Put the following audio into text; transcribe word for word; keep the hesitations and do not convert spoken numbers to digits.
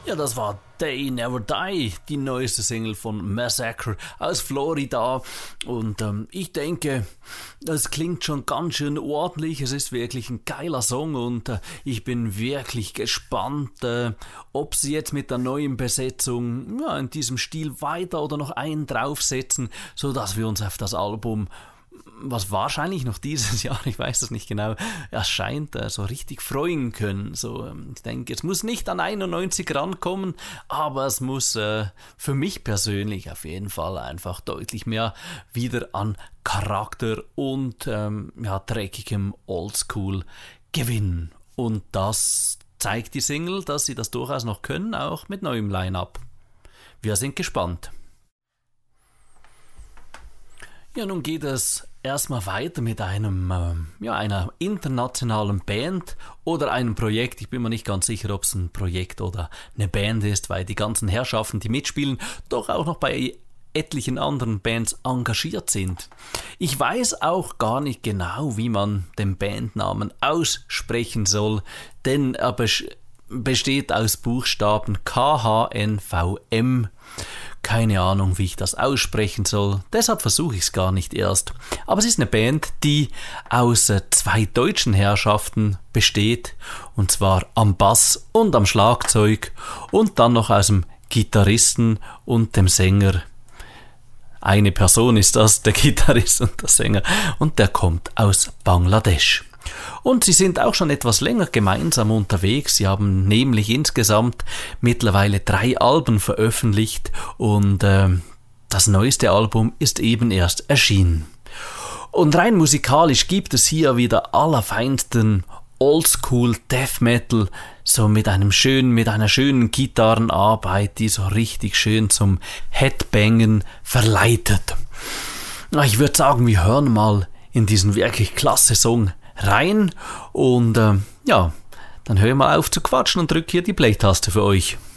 Ja, das war They Never Die, die neueste Single von Massacre aus Florida. Und ähm, ich denke, das klingt schon ganz schön ordentlich. Es ist wirklich ein geiler Song und äh, ich bin wirklich gespannt, äh, ob sie jetzt mit der neuen Besetzung ja, in diesem Stil weiter oder noch einen draufsetzen, sodass wir uns auf das Album, was wahrscheinlich noch dieses Jahr, ich weiß es nicht genau, erscheint, äh, so richtig freuen können. So, ähm, ich denke, es muss nicht an einundneunzig rankommen, aber es muss äh, für mich persönlich auf jeden Fall einfach deutlich mehr wieder an Charakter und ähm, ja, dreckigem Oldschool gewinnen. Und das zeigt die Single, dass sie das durchaus noch können, auch mit neuem Line-Up. Wir sind gespannt. Ja, nun geht es erstmal weiter mit einem, äh, ja, einer internationalen Band oder einem Projekt. Ich bin mir nicht ganz sicher, ob es ein Projekt oder eine Band ist, weil die ganzen Herrschaften, die mitspielen, doch auch noch bei etlichen anderen Bands engagiert sind. Ich weiß auch gar nicht genau, wie man den Bandnamen aussprechen soll, denn er besteht aus Buchstaben K H N V M. Keine Ahnung, wie ich das aussprechen soll, deshalb versuche ich es gar nicht erst. Aber es ist eine Band, die aus äh, zwei deutschen Herrschaften besteht, und zwar am Bass und am Schlagzeug und dann noch aus dem Gitarristen und dem Sänger. Eine Person ist das, der Gitarrist und der Sänger, und der kommt aus Bangladesch. Und sie sind auch schon etwas länger gemeinsam unterwegs. Sie haben nämlich insgesamt mittlerweile drei Alben veröffentlicht und äh, das neueste Album ist eben erst erschienen. Und rein musikalisch gibt es hier wieder allerfeinsten Oldschool Death Metal, so mit einem schönen, mit einer schönen Gitarrenarbeit, die so richtig schön zum Headbangen verleitet. Ich würde sagen, wir hören mal in diesen wirklich klasse Song rein und äh, ja, dann höre mal auf zu quatschen und drücke hier die Play-Taste für euch.